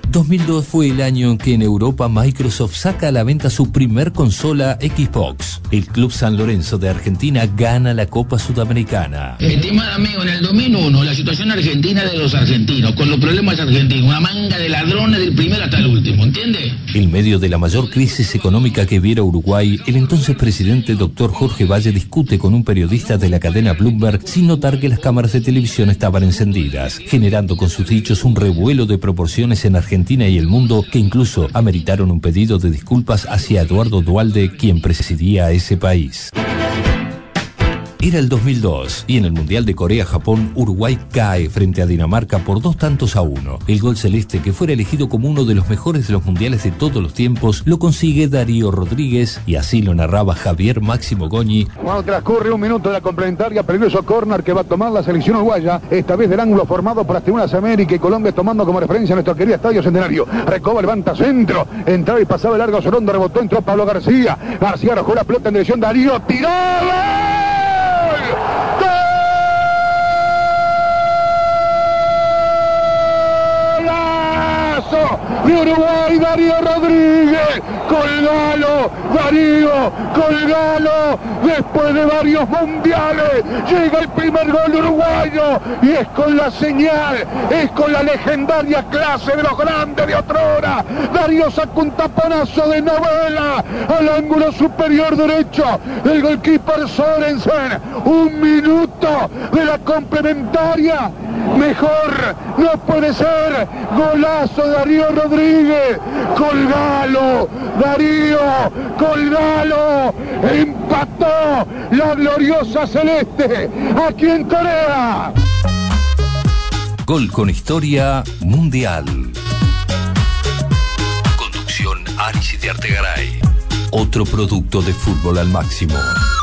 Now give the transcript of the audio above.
2002 fue el año en que en Europa Microsoft saca a la venta su primer consola Xbox. El Club San Lorenzo de Argentina gana la Copa Sudamericana. Estimado amigo, en el 2001 la situación argentina de los argentinos, con los problemas argentinos, una manga de ladrones del primero hasta el último, ¿entiende? En medio de la mayor crisis económica que viera Uruguay, el entonces presidente Dr. Jorge Valle discute con un periodista de la cadena Bloomberg sin notar que las cámaras de televisión estaban encendidas, generando con sus dichos un revuelo de proporciones en Argentina y el mundo que incluso ameritaron un pedido de disculpas hacia Eduardo Duhalde, quien presidía ese país. Era el 2002 y en el Mundial de Corea-Japón, Uruguay cae frente a Dinamarca por 2-1. El gol celeste, que fuera elegido como uno de los mejores de los mundiales de todos los tiempos, lo consigue Darío Rodríguez y así lo narraba Javier Máximo Goñi. Cuando transcurre un minuto de la complementaria, peligroso córner que va a tomar la selección uruguaya, esta vez del ángulo formado por las tribunas América y Colombia, tomando como referencia nuestro querido Estadio Centenario. Recoba, levanta centro, entraba y pasaba el largo Sorondo, rebotó, entró Pablo García arrojó la pelota en dirección Darío, tiró. De Uruguay, Darío Rodríguez, colgalo, Darío, colgalo, después de varios mundiales, llega el primer gol uruguayo, y es con la señal, es con la legendaria clase de los grandes de otrora. Darío saca un taponazo de novela al ángulo superior derecho del goalkeeper Sorensen, un minuto de la complementaria, mejor no puede ser, golazo de Darío Rodríguez, colgalo, Darío, colgalo, empató la gloriosa celeste aquí en Corea. Gol con historia mundial. Conducción Aris y de Artegaray. Otro producto de Fútbol al Máximo.